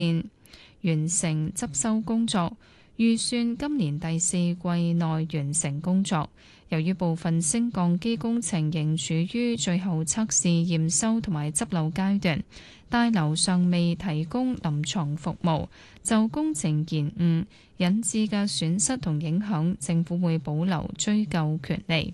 完成執收工作，預算今年第四季內完成工作。由於部分升降機工程仍處於最後測試、驗收同埋執漏階段，大樓尚未提供臨床服務，就工程延誤引致嘅損失同影響，政府會保留追究權利。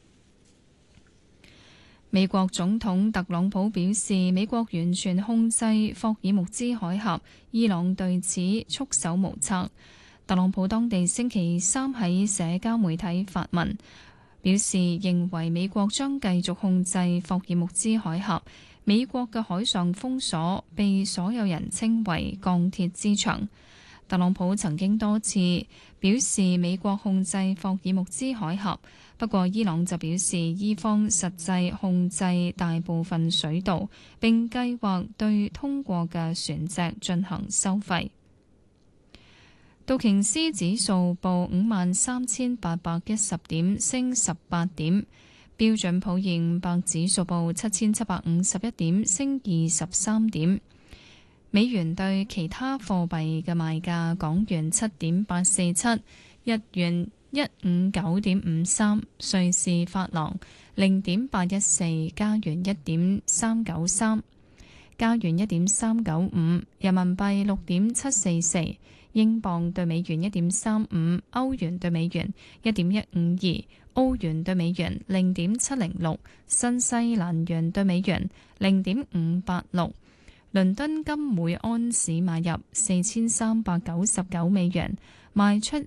美國總統特朗普表示，美國完全控制霍爾木茲海峽，伊朗對此束手無策。特朗普當地星期三喺社交媒體發文，表示認為美國將繼續控制霍爾木茲海峽。美國嘅海上封鎖被所有人稱為鋼鐵之牆。特朗普曾經多次表示美國控制霍爾木茲海峽，不過伊朗就表示伊方實際控制大部分水道，並計劃對通過嘅船隻進行收費。道瓊斯指數報53,810點，升18點；標準普爾500指數報7,751點，升23點。美元對其他貨幣嘅賣價：港元7.847，日元159.53，瑞士法郎0.814，加元1.393，加元1.395，人民幣6.744。英鎊對美元1.35，歐元對美元1.152，澳元對美元0.706，新西蘭元對美元0.586。倫敦金每安士買入4399美元，賣出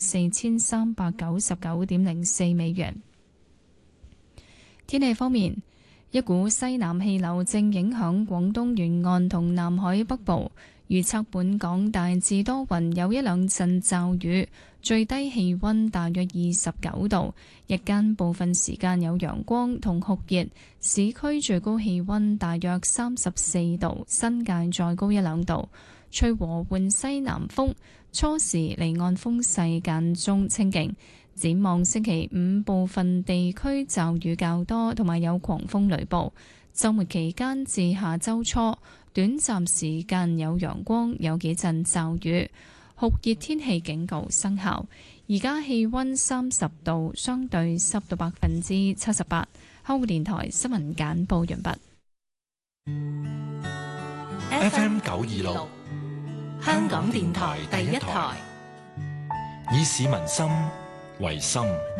4399.04美元。天氣方面，一股西南氣流正影響廣東沿岸同南海北部。預測本港大致多雲，有一兩陣驟雨，最低氣溫大約29度，日間部分時間有陽光同酷熱，市區最高氣溫大約34度，新界再高一兩度，吹和緩西南風，初時離岸風勢間中清勁。展望星期五，部分地區驟雨較多，同埋有狂風雷暴。週末期間至下週初，短暫時間有陽光，有幾陣驟雨，酷熱天氣警告生效。而家氣溫30度，相對濕度78%。香港電台新聞簡報完畢。 FM 926，香港電台第一台，以市民心為心，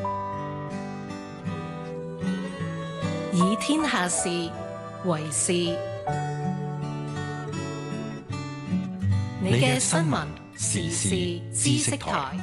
以天下事為事。你嘅新聞時事知識台。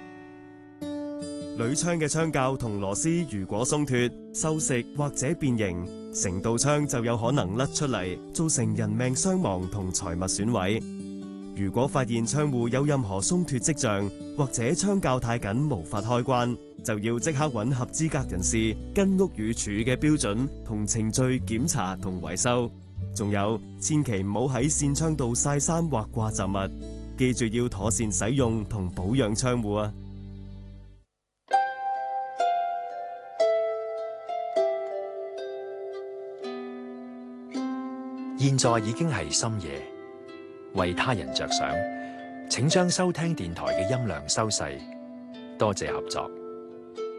鋁窗嘅窗鉸同螺絲如果鬆脫、鏽蝕或者變形，成道窗就有可能甩出嚟，造成人命傷亡同財物損毀。如果發現窗戶有任何鬆脫跡象，或者窗鉸太緊無法開關，就要即刻揾合資格人士跟屋宇署嘅標準同程序檢查同維修。仲有，千祈唔好喺扇窗度曬衫或掛雜物，記住要妥善使用同保養窗戶啊！ 現在已經係深夜，為他人着想，請將收聽電台嘅音量收細，多謝合作。